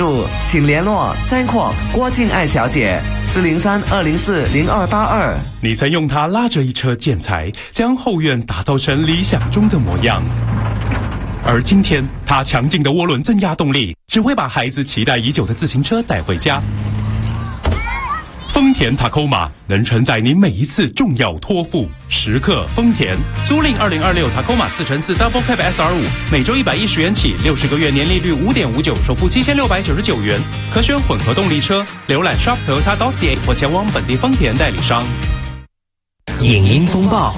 助，请联络三矿郭静爱小姐403-204-0282。 你曾用它拉着一车建材，将后院打造成理想中的模样。而今天，它强劲的涡轮增压动力，只会把孩子期待已久的自行车带回家。丰田 Tacoma 能承载您每一次重要托付，时刻丰田。租赁2026 Tacoma 4x4 Double Cab SR5，每周110元起，60个月年利率5.59%，首付7699元，可选混合动力车。浏览 Shop Toyota Dossier 或前往本地丰田代理商。 影音风暴。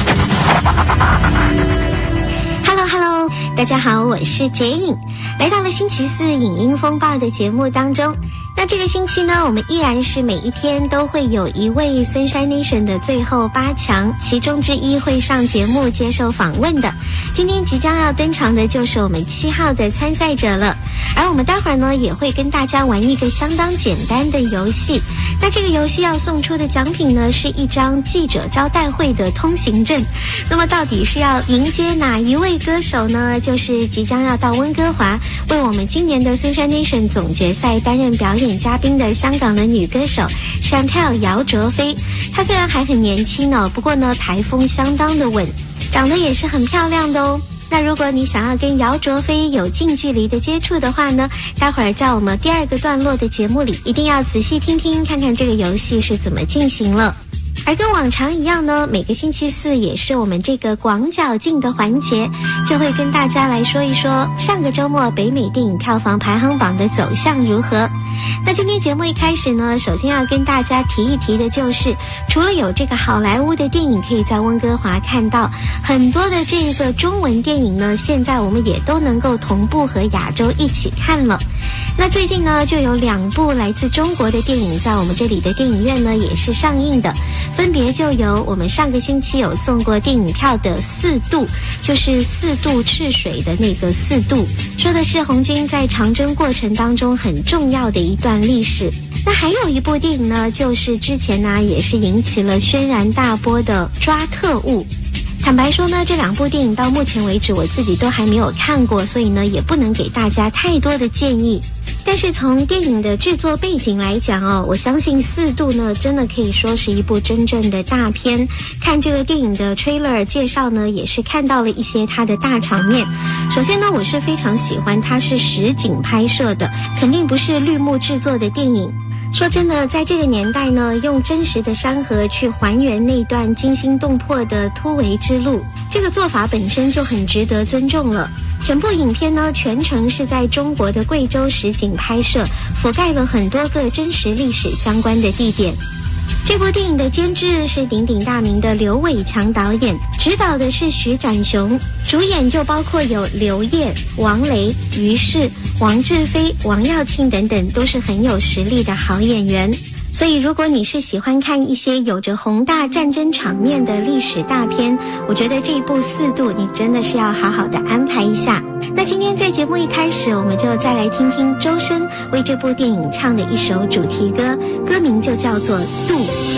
Hello， 大家好，我是杰颖，来到了星期四影音风暴的节目当中。那这个星期呢，我们依然是每一天都会有一位 Sunshine Nation 的最后8强，其中之一会上节目接受访问的。今天即将要登场的就是我们7号的参赛者了。而我们待会儿呢，也会跟大家玩一个相当简单的游戏。那这个游戏要送出的奖品呢，是一张记者招待会的通行证。那么到底是要迎接哪一位歌手呢？就是即将要到温哥华为我们今年的 Sunshine Nation 总决赛担任表演嘉宾的香港的女歌手 Chantel 姚卓菲。她虽然还很年轻哦，不过呢台风相当的稳，长得也是很漂亮的哦。那如果你想要跟姚卓菲有近距离的接触的话呢，待会儿在我们第2个段落的节目里，一定要仔细听听，看看这个游戏是怎么进行了。而跟往常一样呢，每个星期四也是我们这个广角镜的环节，就会跟大家来说一说上个周末北美电影票房排行榜的走向如何。那今天节目一开始呢，首先要跟大家提一提的就是，除了有这个好莱坞的电影可以在温哥华看到，很多的这个中文电影呢，现在我们也都能够同步和亚洲一起看了。那最近呢，就有2部来自中国的电影在我们这里的电影院呢也是上映的，分别就有我们上个星期有送过电影票的4度，就是4度赤水的那个4度，说的是红军在长征过程当中很重要的一段历史。那还有一部电影呢，就是之前呢也是引起了轩然大波的抓特务。坦白说呢，这2部电影到目前为止我自己都还没有看过，所以呢也不能给大家太多的建议。但是从电影的制作背景来讲哦，我相信4度呢真的可以说是一部真正的大片。看这个电影的 trailer 介绍呢，也是看到了一些它的大场面。首先呢，我是非常喜欢它是实景拍摄的，肯定不是绿幕制作的电影。说真的，在这个年代呢，用真实的山河去还原那段惊心动魄的突围之路，这个做法本身就很值得尊重了。整部影片呢，全程是在中国的贵州实景拍摄，覆盖了很多个真实历史相关的地点。这部电影的监制是鼎鼎大名的刘伟强导演，执导的是徐展雄，主演就包括有刘烨、王雷、于适、王志飞、王耀庆等等，都是很有实力的好演员。所以如果你是喜欢看一些有着宏大战争场面的历史大片，我觉得这一部4度你真的是要好好的安排一下。那今天在节目一开始，我们就再来听听周深为这部电影唱的一首主题歌，歌名就叫做《渡》。